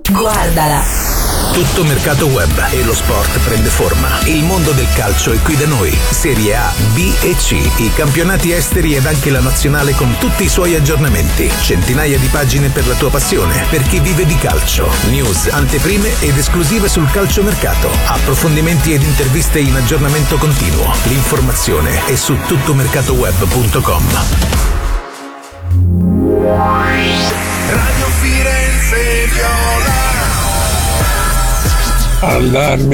Guardala. Tutto mercato web e lo sport prende forma. Il mondo del calcio è qui da noi. Serie A, B e C, i campionati esteri ed anche la nazionale con tutti i suoi aggiornamenti. Centinaia di pagine per la tua passione, per chi vive di calcio. News, anteprime ed esclusive sul calciomercato. Approfondimenti ed interviste in aggiornamento continuo. L'informazione è su tuttomercatoweb.com. Radio Firenze Viola. Allarme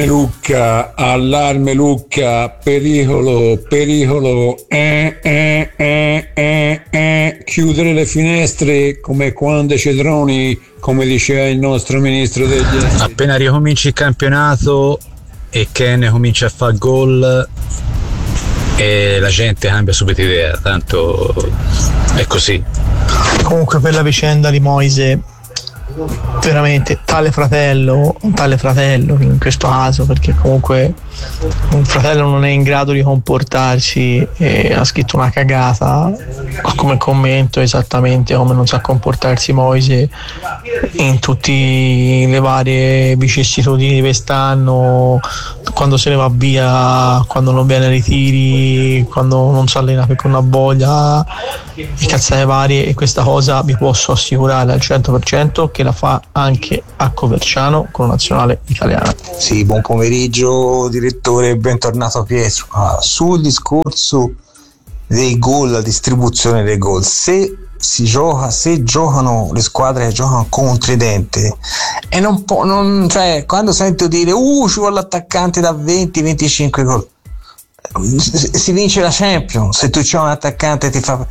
Lucca, pericolo, chiudere le finestre come quando Cetroni, come diceva il nostro ministro degli esteri. Appena ricominci il campionato e Ken comincia a fare gol e la gente cambia subito idea, tanto è così. Comunque per la vicenda di Moise, veramente tale fratello in questo caso, perché comunque un fratello non è in grado di comportarsi e ha scritto una cagata, come commento esattamente come non sa comportarsi Moise in tutte le varie vicissitudini di quest'anno, quando se ne va via, quando non viene ai ritiri, quando non si allena perché non ha voglia e cazzate varie. E questa cosa vi posso assicurare al 100% che la fa anche a Coverciano con la nazionale italiana. Sì, buon pomeriggio direttore, bentornato Pietro. Sul discorso dei gol, la distribuzione dei gol, se giocano le squadre che giocano con tridente e cioè quando sento dire ci vuole l'attaccante da 20-25 gol, si vince la Champions. Se tu c'hai un attaccante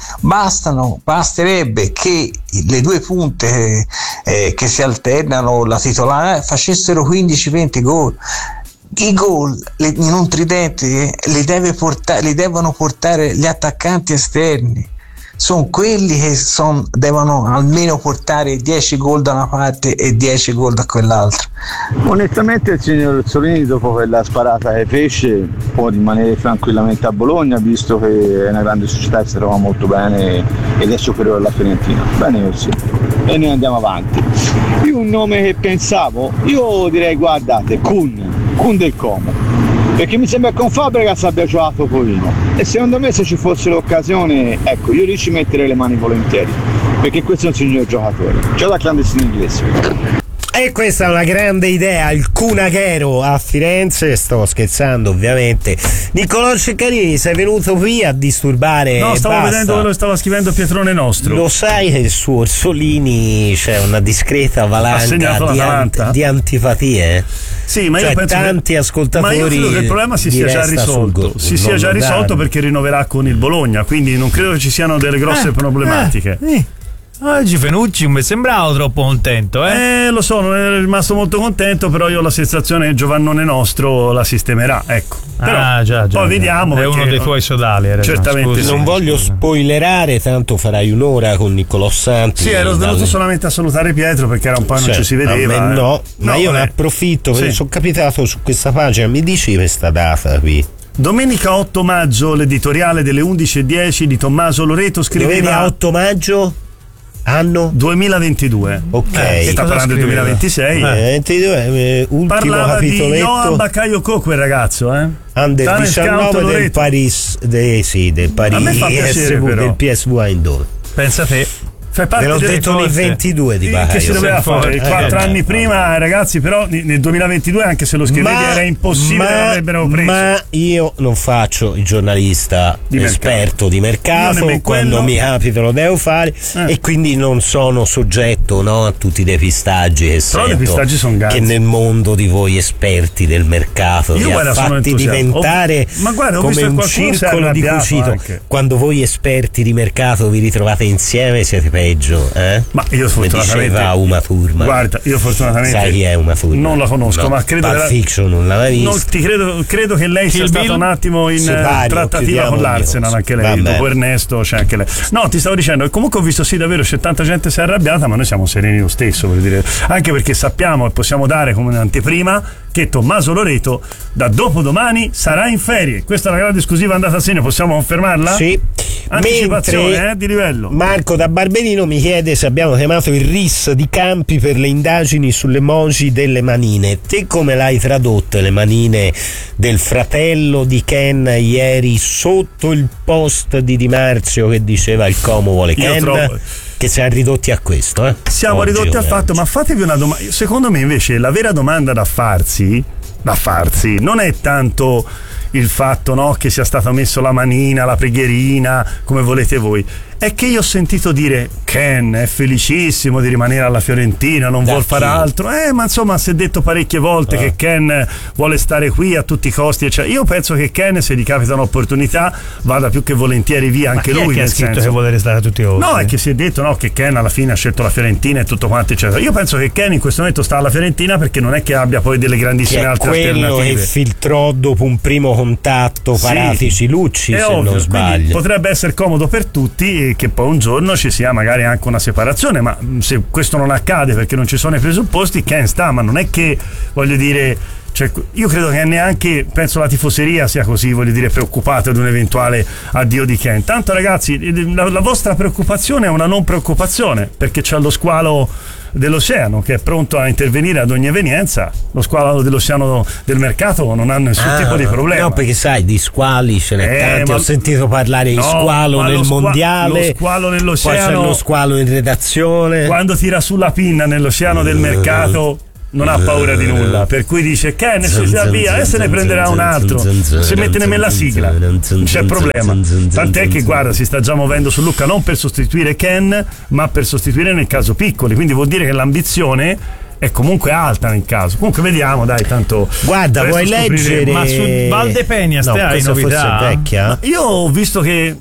basterebbe che le due punte che si alternano, la titolare, facessero 15-20 gol. I gol in un tridente li devono portare gli attaccanti esterni, sono quelli che devono almeno portare 10 gol da una parte e 10 gol da quell'altra. Onestamente il signor Solini, dopo quella sparata che fece, può rimanere tranquillamente a Bologna, visto che è una grande società e si trova molto bene ed è superiore alla Fiorentina. Bene così. E noi andiamo avanti. Io un nome che pensavo, io direi guardate, Kun del Como, perché mi sembra che con Fabregas abbia giocato pochino e secondo me se ci fosse l'occasione, ecco, io lì ci metterei le mani volentieri, perché questo è un signor giocatore, già da clandestino inglese. E questa è una grande idea, il Kun Aguero a Firenze. Sto scherzando ovviamente. Niccolò Ceccarini, sei venuto qui a disturbare? No, stavo vedendo quello che stava scrivendo Pietrone nostro. Lo sai che su Orsolini c'è una discreta valanga di antipatie? Sì, ma cioè, io penso tanti ascoltatori. Ma io credo che il problema si sia già risolto. Si sia già risolto perché rinnoverà con il Bologna, quindi non credo che ci siano delle grosse problematiche. Oggi Fenucci mi sembrava troppo contento, lo so, non è rimasto molto contento, però io ho la sensazione che Giovannone nostro la sistemerà, ecco. Però già, poi vediamo. È uno dei tuoi sodali, certamente. Non voglio spoilerare, tanto farai un'ora con Niccolò Santi. Sì, ero venuto solamente a salutare Pietro perché era un po' non ci si vedeva. Ma io ne approfitto perché sono capitato su questa pagina. Mi dici questa data qui? Domenica 8 maggio, l'editoriale delle 11:10 di Tommaso Loreto scriveva. Domenica 8 maggio? Anno 2022. Ok. Sta parlando del 2026. 22, ultimo parlava capitoletto. Di Johan Bakayoko, quel ragazzo, Under 19 del Paris, del Paris. A me fa piacere, del PSV Eindhoven. Pensa a te. Ve l'ho detto nel 22 di Bakayoko. Che si doveva fare 4 anni prima, ragazzi, però nel 2022 anche se lo scrivevi era impossibile, non avrebbero preso. Ma io non faccio il giornalista esperto di mercato, quando mi capita lo devo fare e quindi non sono soggetto a tutti i depistaggi che sento, depistaggi sono che nel mondo di voi esperti del mercato vi ha fatti diventare come un circolo di cucito. Quando voi esperti di mercato vi ritrovate insieme siete peggio. Ma io fortunatamente diceva Uma Thurman. Guarda, io fortunatamente sai chi è Uma Thurman? Non la conosco, ma credo Pulp Fiction non l'aveva vista. Credo che lei sia stata un attimo in trattativa con l'Arsenal, anche lei. Dopo Ernesto c'è anche lei. No, ti stavo dicendo che comunque ho visto davvero c'è tanta gente si è arrabbiata, ma noi siamo sereni lo stesso, per dire, anche perché sappiamo e possiamo dare come un'anteprima che Tommaso Loreto da dopodomani sarà in ferie. Questa è una grande esclusiva andata a segno, possiamo confermarla? Sì. Anticipazione di livello. Marco da Barberino mi chiede se abbiamo chiamato il RIS di Campi per le indagini sull'emoji delle manine. Te come l'hai tradotte le manine del fratello di Ken ieri sotto il post di Di Marzio che diceva il Como vuole Ken? Che siamo ridotti a questo, Siamo ridotti al fatto, ma fatevi una domanda. Secondo me invece la vera domanda da farsi non è tanto il fatto, no, che sia stata messo la manina, la preghierina, come volete voi. È che io ho sentito dire Ken è felicissimo di rimanere alla Fiorentina, non vuol fare altro. Ma insomma si è detto parecchie volte che Ken vuole stare qui a tutti i costi, eccetera. Io penso che Ken, se gli capita un'opportunità, vada più che volentieri via anche lui. Chi ha scritto che vuole restare a tutti i costi? No, è che si è detto che Ken alla fine ha scelto la Fiorentina e tutto quanto, eccetera. Io penso che Ken in questo momento sta alla Fiorentina perché non è che abbia poi delle grandissime altre alternative. Quello che filtrò dopo un primo contatto Paratici-Lucci, se ovvio, non sbaglio. Potrebbe essere comodo per tutti che poi un giorno ci sia magari anche una separazione, ma se questo non accade perché non ci sono i presupposti, Ken sta, ma non è che, voglio dire, cioè, io credo che neanche, penso la tifoseria sia così, voglio dire, preoccupata di un eventuale addio di Ken. Tanto ragazzi, la vostra preoccupazione è una non preoccupazione, perché c'è lo squalo dell'oceano che è pronto a intervenire ad ogni evenienza. Lo squalo dell'oceano del mercato non ha nessun tipo di problema. No, perché sai, di squali ce n'è tanti. Ho sentito parlare di squalo nel mondiale, lo squalo nell'oceano, poi c'è lo squalo in redazione. Quando tira sulla pinna nell'oceano del mercato non ha paura di nulla, per cui dice Ken si avvia e se ne prenderà un altro, si mette nemmeno la sigla, non c'è problema. Tant'è che guarda, si sta già muovendo su Lucca non per sostituire Ken, ma per sostituire nel caso Piccoli, quindi vuol dire che l'ambizione è comunque alta nel caso. Comunque vediamo, dai, tanto guarda, vuoi leggere? Ma su Valdepeñas hai novità? È vecchia? Ma io ho visto che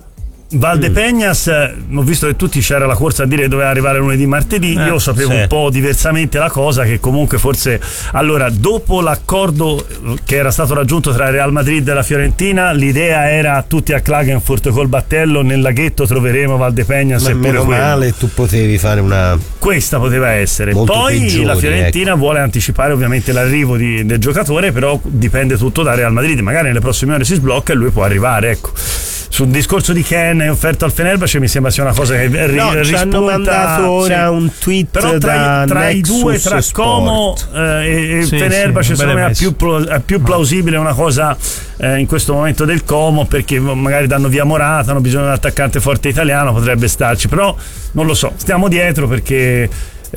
Valdepeñas, ho visto che tutti c'era la corsa a dire che doveva arrivare lunedì, martedì. Io sapevo un po' diversamente la cosa, che comunque forse, allora, dopo l'accordo che era stato raggiunto tra Real Madrid e la Fiorentina, l'idea era tutti a Klagenfurt col battello, nel laghetto troveremo Valdepeñas. Ma meno male, tu potevi fare una, questa poteva essere poi peggiori, la Fiorentina vuole anticipare ovviamente l'arrivo del giocatore, però dipende tutto da Real Madrid, magari nelle prossime ore si sblocca e lui può arrivare, ecco. Sul discorso di Ken è offerto al Fenerbahce mi sembra sia una cosa che rispunta. Ci hanno mandato ora un tweet, però tra i due, tra Como e Fenerbahce, secondo me è più plausibile una cosa in questo momento del Como, perché magari danno via Morata, hanno bisogno di un attaccante forte italiano, potrebbe starci, però non lo so, stiamo dietro perché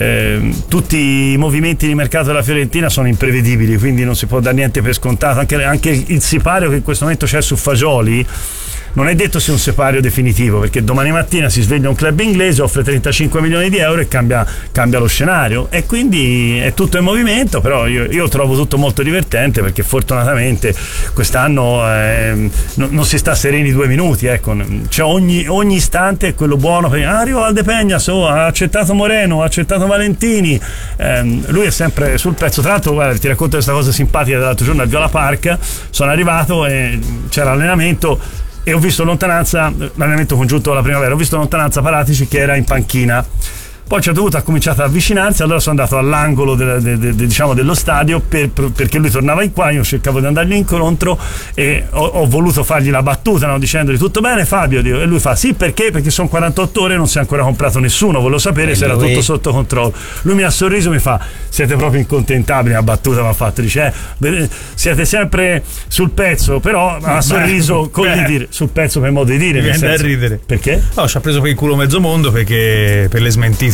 tutti i movimenti di mercato della Fiorentina sono imprevedibili, quindi non si può dare niente per scontato. Anche il sipario che in questo momento c'è su Fagioli non è detto sia un sipario definitivo, perché domani mattina si sveglia un club inglese, offre 35 milioni di euro e cambia lo scenario, e quindi è tutto in movimento. Però io trovo tutto molto divertente, perché fortunatamente quest'anno non si sta sereni 2 minuti, ecco. Cioè ogni istante è quello buono, arriva Valdepeñas, ha accettato Moreno, ha accettato Valentini, lui è sempre sul pezzo. Tra l'altro, guarda, ti racconto questa cosa simpatica dell'altro giorno al Viola Park. Sono arrivato e c'era l'allenamento e ho visto lontananza, l'allenamento congiunto alla primavera, ho visto lontananza Paratici che era in panchina. Poi a un certo punto ha cominciato ad avvicinarsi, allora sono andato all'angolo diciamo dello stadio perché lui tornava in qua, io cercavo di andargli incontro e ho voluto fargli la battuta, no, dicendogli tutto bene Fabio, e lui fa sì, perché sono 48 ore e non si è ancora comprato nessuno, volevo sapere se era tutto sotto controllo. Lui mi ha sorriso, mi fa siete proprio incontentabili, la battuta mi ha fatto, dice siete sempre sul pezzo, però ha sorriso con gli dire sul pezzo, per modo di dire, mi viene da ridere. Perché? No, ci ha preso per il culo mezzo mondo, perché per le smentite.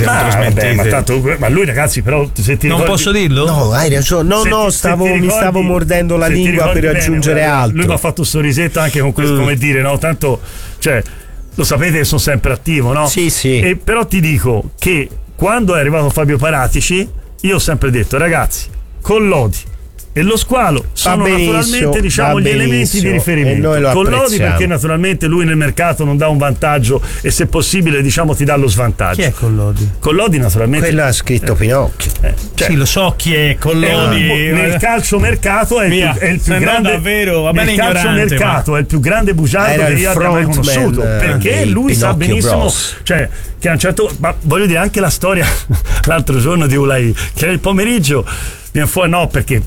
Ma lui, ragazzi, però se ti non ricordi, posso dirlo? No, hai ragione. Mi stavo mordendo la lingua per aggiungere altro. Lui mi ha fatto un sorrisetto anche con questo, come dire, no? Tanto, cioè, lo sapete che sono sempre attivo, no? Sì. E però ti dico che quando è arrivato Fabio Paratici, io ho sempre detto, ragazzi, con Lodi e lo squalo sono naturalmente, diciamo, gli elementi di riferimento. Con Lodi perché naturalmente lui nel mercato non dà un vantaggio e se possibile, diciamo, ti dà lo svantaggio. Chi è con Lodi? Con Lodi naturalmente quello ha scritto Pinocchio. Cioè, sì, lo so chi è con Lodi. Nel calciomercato è il più grande, davvero, va bene, nel calciomercato è il più grande bugiardo che io abbia mai conosciuto, perché lui sa benissimo, cioè, che a un certo, ma voglio dire, anche la storia l'altro giorno di Ulai, che era il pomeriggio viene fuori, no, perché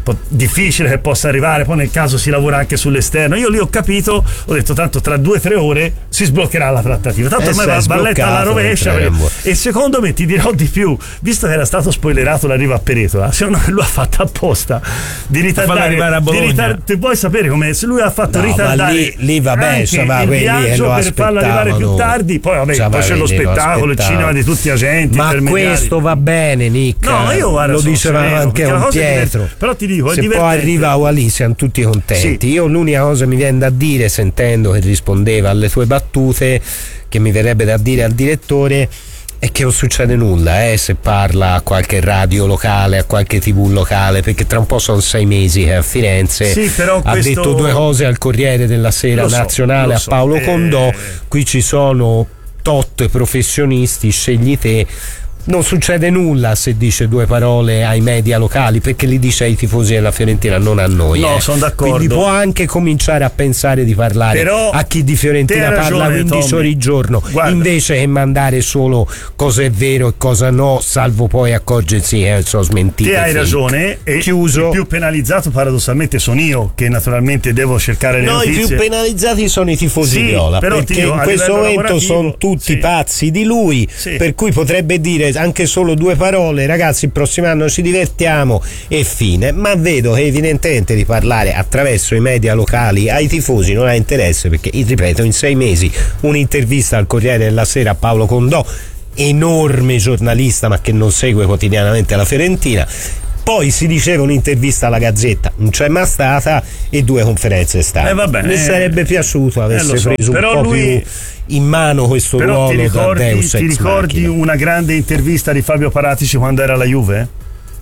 difficile che possa arrivare, poi nel caso si lavora anche sull'esterno. Io lì ho capito, ho detto tanto tra 2-3 ore si sbloccherà la trattativa, tanto ormai va balletta alla rovescia, e secondo me ti dirò di più, visto che era stato spoilerato l'arrivo a Peretola, secondo me lui ha fatto apposta di ritardare, arrivare a Bologna. Ti vuoi sapere come se lui ha fatto ritardare lì vabbè, anche il viaggio per farlo arrivare più tardi, poi poi c'è lo spettacolo, il cinema di tutti gli agenti, ma questo va bene, Nick. No, io guarda, lo diceva anche un Pietro, però ti dico, se poi arriva Walì siamo tutti contenti. Io l'unica cosa mi viene da dire, sentendo che rispondeva alle tue battute, che mi verrebbe da dire al direttore, è che non succede nulla se parla a qualche radio locale, a qualche TV locale, perché tra un po' sono 6 mesi che a Firenze ha detto 2 cose al Corriere della Sera nazionale a Paolo Condò. Qui ci sono tot professionisti, scegli te. Non succede nulla se dice 2 parole ai media locali, perché li dice ai tifosi della Fiorentina, non a noi. No, sono d'accordo. Quindi può anche cominciare a pensare di parlare, però a chi di Fiorentina parla 15 ore al giorno, invece che mandare solo cosa è vero e cosa no, salvo poi accorgersi che sono smentite. Te hai ragione, e chiuso. Il più penalizzato paradossalmente sono io, che naturalmente devo cercare le notizie. I più penalizzati sono i tifosi viola, perché in questo momento sono tutti pazzi di lui, per cui potrebbe dire anche solo 2 parole, ragazzi, il prossimo anno ci divertiamo e fine. Ma vedo che evidentemente di parlare attraverso i media locali ai tifosi non ha interesse, perché ripeto, in 6 mesi un'intervista al Corriere della Sera a Paolo Condò, enorme giornalista ma che non segue quotidianamente la Fiorentina, poi si diceva un'intervista alla Gazzetta, non c'è mai stata, e 2 conferenze stampa. Mi sarebbe piaciuto avesse preso un po' più in mano questo ruolo da Deus ex ti ricordi machina. Una grande intervista di Fabio Paratici quando era alla Juve?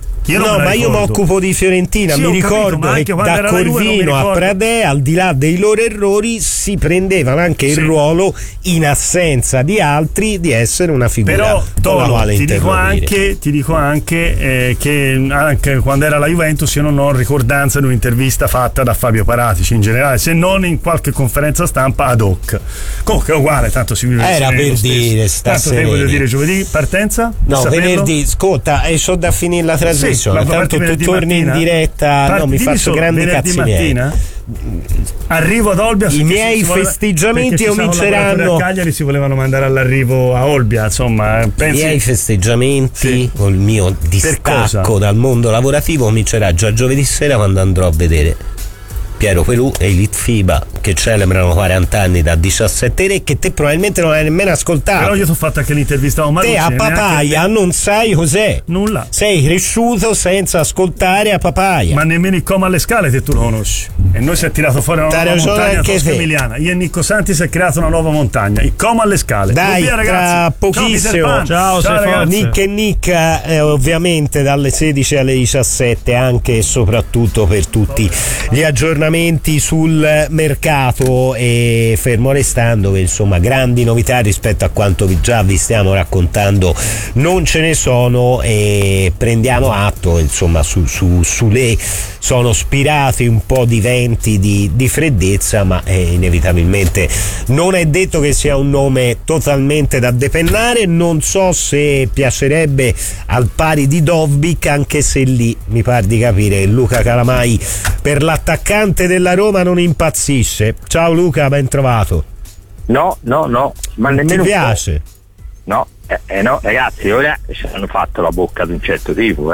Ma io mi occupo di Fiorentina, mi ricordo che da Corvino a Pradè, al di là dei loro errori, si prendevano anche il ruolo, in assenza di altri, di essere una figura. Però Tolo, ti dico anche che anche quando era la Juventus io non ho ricordanza di un'intervista fatta da Fabio Paratici in generale, se non in qualche conferenza stampa ad hoc. Comunque è uguale, tanto si vive. Era per dire, tanto te voglio dire, giovedì partenza? No, venerdì, ascolta, e so da finire la trasmissione. Tanto tu torni in diretta, mi faccio grandi cazzi mattina? Arrivo ad Olbia. I miei festeggiamenti cominceranno. A Cagliari si volevano mandare all'arrivo a Olbia, insomma. I miei festeggiamenti o il mio distacco dal mondo lavorativo comincerà già giovedì sera, quando andrò a vedere Piero Pelù e i Litfiba che celebrano 40 anni da 17 ore, che te probabilmente non hai nemmeno ascoltato. Però io ti ho fatto anche l'intervista a Marucci. Te a Papaya non sai cos'è. Nulla. Sei cresciuto senza ascoltare a Papaya. Ma nemmeno il Coma alle Scale te tu lo conosci. E noi si è tirato fuori una nuova montagna tosco-emiliana. Io e Nicco Santi si è creato una nuova montagna, il Coma alle Scale. Dai, tra pochissimo. Ciao ragazzi. Nick ovviamente dalle 16 alle 17, anche e soprattutto per tutti gli aggiornamenti sul mercato, e fermo restando che insomma grandi novità rispetto a quanto già vi stiamo raccontando non ce ne sono, e prendiamo atto insomma su lei sono spirati un po' di venti di freddezza, ma inevitabilmente non è detto che sia un nome totalmente da depennare. Non so se piacerebbe al pari di Dovbyk, anche se lì mi pare di capire che Luca Calamai per l'attaccante della Roma non impazzisce. Ciao Luca, ben trovato. No, ma nemmeno ti piace? No, ragazzi, ora ci hanno fatto la bocca di un certo tipo,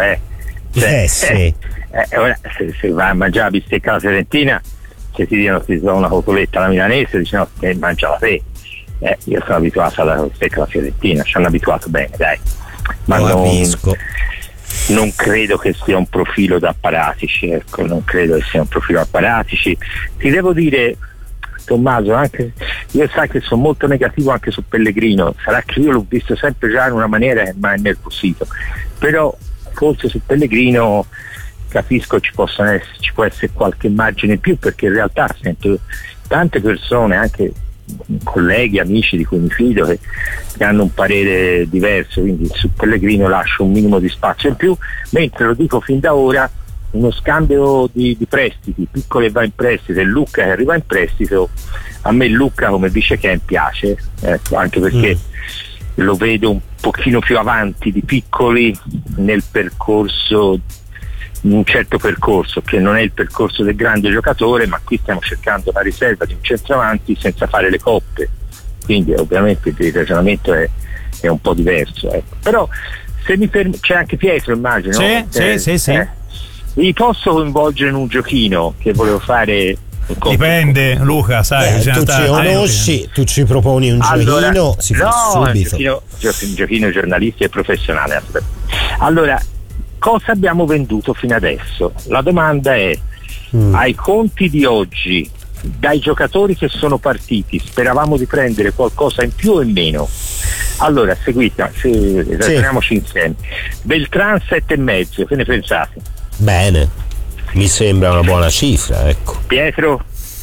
sì. Ora se vai a mangiare la bistecca alla Fiorentina, se ti dicono una cotoletta alla milanese, dici no, mangiala te. Io sono abituato alla bistecca alla Fiorentina, ci hanno abituato bene, dai. Ma capisco. Non credo che sia un profilo da Paratici, non credo che sia un profilo da Paratici. Ti devo dire, Tommaso, anche io sai che sono molto negativo anche su Pellegrino, sarà che io l'ho visto sempre già in una maniera che mi ha innervosito, però forse su Pellegrino capisco ci può essere qualche margine in più, perché in realtà sento tante persone, anche colleghi, amici di cui mi fido, che hanno un parere diverso, quindi su Pellegrino lascio un minimo di spazio in più, mentre lo dico fin da ora, uno scambio di prestiti, Piccoli va in prestito e Lucca che arriva in prestito, a me Lucca come vice Ken piace, anche perché lo vedo un pochino più avanti di Piccoli nel percorso un certo percorso che non è il percorso del grande giocatore, ma qui stiamo cercando la riserva di un centravanti senza fare le coppe, quindi ovviamente il ragionamento è un po' diverso, ecco. Però se mi c'è anche Pietro, immagino. Sì. Vi posso coinvolgere in un giochino che volevo fare? Dipende, Luca, sai, tu ci conosci, tu ci proponi un giochino, si fa subito. Un giochino giornalistico e professionale. Allora, cosa abbiamo venduto fino adesso? La domanda è, ai conti di oggi, dai giocatori che sono partiti, speravamo di prendere qualcosa in più o in meno? Allora, ragioniamoci insieme. Beltran 7,5, che ne pensate? Bene, mi sembra una buona cifra, ecco. Pietro?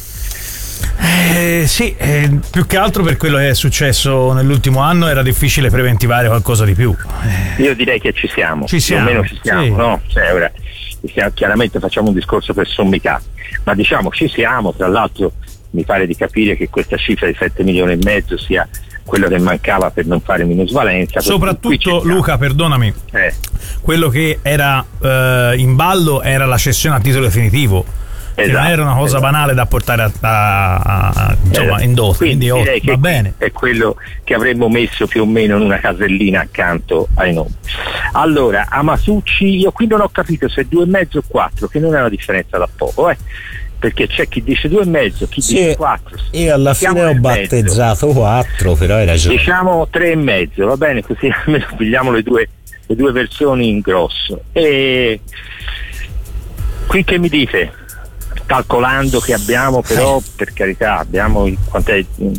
Sì, più che altro per quello che è successo nell'ultimo anno era difficile preventivare qualcosa di più. Io direi che ci siamo. Più o meno ci siamo, sì. No? Cioè, ora, chiaramente facciamo un discorso per sommità, ma diciamo ci siamo. Tra l'altro mi pare di capire che questa cifra di 7,5 milioni sia quello che mancava per non fare minusvalenza. Soprattutto, Luca, perdonami, quello che era in ballo era la cessione a titolo definitivo, che non era una cosa banale da portare in dote, quindi va bene. È quello che avremmo messo più o meno in una casellina accanto ai nomi. Allora, Amasucci, io qui non ho capito se 2,5 o 4, che non è una differenza da poco, perché c'è chi dice 2,5, chi dice 4. Io alla fine ho battezzato 4, però hai ragione. Diciamo 3,5, va bene, così almeno pigliamo le due versioni in grosso. E qui che mi dite? Calcolando che abbiamo, però, per carità, abbiamo quant'è